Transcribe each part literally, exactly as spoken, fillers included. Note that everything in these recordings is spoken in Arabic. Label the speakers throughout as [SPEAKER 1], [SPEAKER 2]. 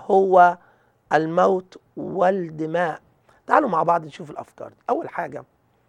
[SPEAKER 1] هو الموت والدماء. تعالوا مع بعض نشوف الأفكار دي. أول حاجة،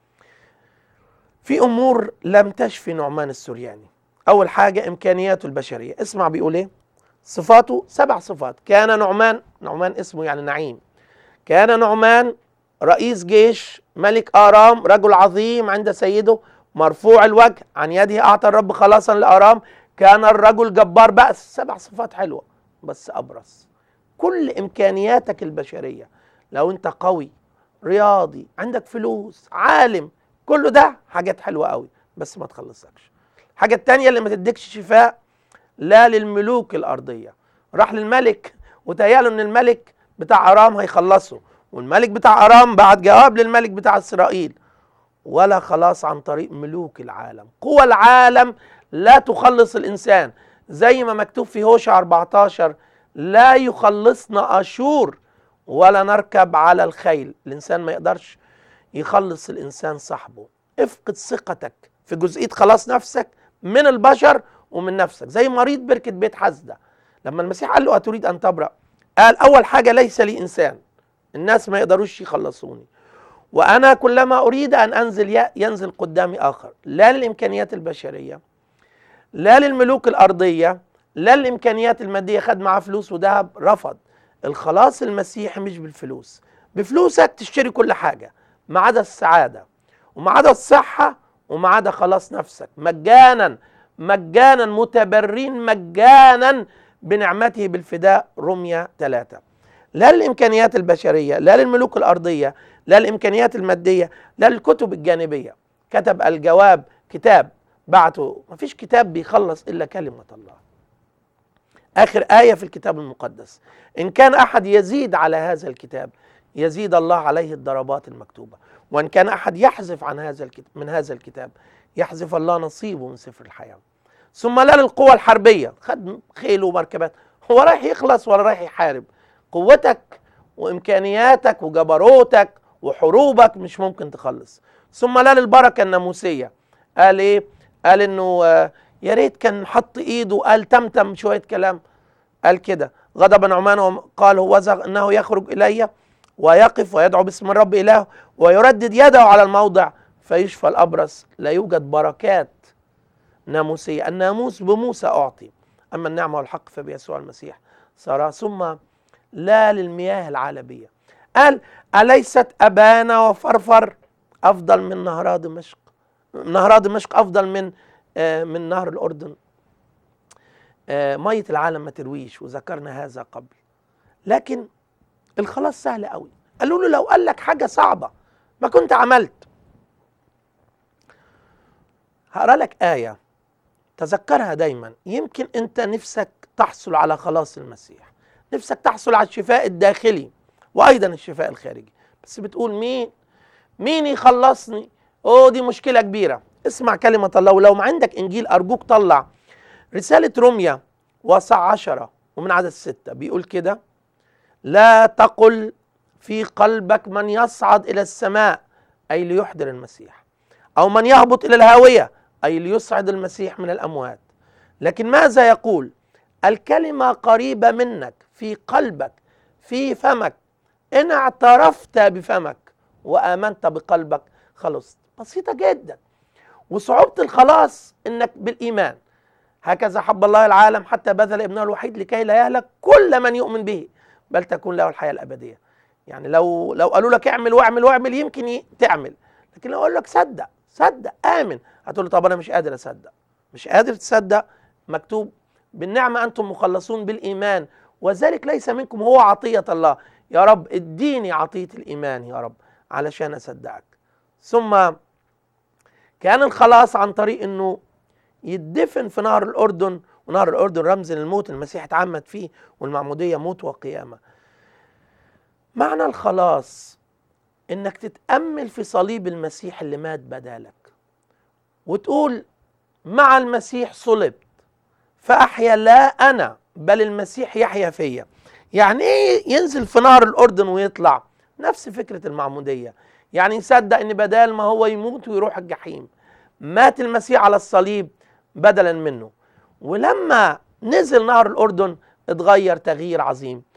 [SPEAKER 1] في أمور لم تشفي نعمان السورياني. أول حاجة إمكانياته البشرية. اسمع بيقول إيه؟ صفاته سبع صفات. كان نعمان، نعمان اسمه يعني نعيم، كان نعمان رئيس جيش ملك آرام، رجل عظيم عند سيده، مرفوع الوجه، عن يده أعطى الرب خلاصا لآرام، كان الرجل جبار بأس. سبع صفات حلوة بس أبرص. كل إمكانياتك البشرية، لو أنت قوي، رياضي، عندك فلوس، عالم، كله ده حاجات حلوة قوي بس ما تخلصكش. الحاجة التانية اللي ما تديكش شفاء، لا للملوك الأرضية. راح للملك وتهيأله إن الملك بتاع أرام هيخلصه، والملك بتاع أرام بعت جواب للملك بتاع إسرائيل، ولا خلاص عن طريق ملوك العالم. قوى العالم لا تخلص الإنسان، زي ما مكتوب في هوشع أربعتاشر: لا يخلصنا أشور ولا نركب على الخيل. الإنسان ما يقدرش يخلص الإنسان صاحبه. افقد ثقتك في جزئية خلاص نفسك من البشر ومن نفسك. زي مريض بركة بيت حسدة، لما المسيح قال له أتريد أن تبرأ، قال أول حاجة ليس لي إنسان، الناس ما يقدروش يخلصوني، وأنا كلما أريد أن أنزل ينزل قدامي آخر. لا للإمكانيات البشرية، لا للملوك الأرضية، لا للإمكانيات المادية. خد معاه فلوس وذهب، رفض. الخلاص المسيحي مش بالفلوس. بفلوسك تشتري كل حاجة ما عدا السعادة وما عدا الصحة وما عدا خلاص نفسك، مجانا مجانا متبرين مجانا بنعمته بالفداء. رمية ثلاثة. لا للإمكانيات البشرية، لا للملوك الأرضية، لا للإمكانيات المادية، لا للكتب الجانبية. كتب الجواب، كتاب بعته، ما فيش كتاب بيخلص إلا كلمة الله. آخر آية في الكتاب المقدس: إن كان أحد يزيد على هذا الكتاب يزيد الله عليه الضربات المكتوبة، وإن كان أحد يحذف عن هذا الكتاب من هذا الكتاب يحذف الله نصيبه من سفر الحياة. ثم لا للقوى الحربية، خد خيل ومركبات، هو رايح يخلص ولا رايح يحارب؟ قوتك وإمكانياتك وجبروتك وحروبك مش ممكن تخلص. ثم لا للبركة الناموسية. قال إيه؟ قال إنه يا ريت كان حط إيده، قال تمتم شوية كلام، قال كده: غضب نعمان وقال هو إنه يخرج إلي ويقف ويدعو باسم الرب إله ويردد يده على الموضع فيشفى الأبرص. لا يوجد بركات ناموسية، الناموس بموسى أعطي، أما النعمة والحق فبيسوع المسيح صار. ثم لا للمياه العالمية. قال: أليست أبانا وفرفر أفضل من نهر دمشق؟ نهر دمشق أفضل من آه من نهر الأردن. آه مية العالم ما ترويش، وذكرنا هذا قبل. لكن الخلاص سهل قوي. قالوا له لو قال لك حاجة صعبة ما كنت عملت. هقرأ لك آية تذكرها دايما، يمكن أنت نفسك تحصل على خلاص المسيح، نفسك تحصل على الشفاء الداخلي وأيضا الشفاء الخارجي، بس بتقول مين مين يخلصني؟ أوه دي مشكلة كبيرة. اسمع كلمة الله. ولو ما عندك إنجيل أرجوك طلع رسالة رمية وصع عشرة ومن عدد ستة، بيقول كده: لا تقل في قلبك من يصعد إلى السماء أي ليحضر المسيح، أو من يهبط إلى الهاوية أي ليصعد المسيح من الأموات، لكن ماذا يقول؟ الكلمة قريبة منك، في قلبك، في فمك، إن اعترفت بفمك وآمنت بقلبك خلصت. بسيطة جدا. وصعوبة الخلاص إنك بالإيمان. هكذا حب الله العالم حتى بذل ابنه الوحيد لكي لا يهلك كل من يؤمن به بل تكون له الحياة الأبدية. يعني لو لو قالوا لك اعمل واعمل واعمل يمكن تعمل، لكن لو قالوا لك صدق صدق آمن، هتقول له طب أنا مش قادر أصدق. مش قادر تصدق؟ مكتوب: بالنعمة أنتم مخلصون بالإيمان وذلك ليس منكم، هو عطية الله. يا رب اديني عطية الإيمان يا رب علشان أصدقك. ثم كان الخلاص عن طريق أنه يدفن في نهر الأردن، ونهر الأردن رمز للموت، المسيح اتعمد فيه، والمعمودية موت وقيامة. معنى الخلاص انك تتأمل في صليب المسيح اللي مات بدالك وتقول: مع المسيح صلبت فأحيا لا أنا بل المسيح يحيا فيا. يعني ايه ينزل في نهر الأردن ويطلع؟ نفس فكرة المعمودية. يعني يصدق ان بدال ما هو يموت ويروح الجحيم، مات المسيح على الصليب بدلا منه. ولما نزل نهر الأردن اتغير تغيير عظيم.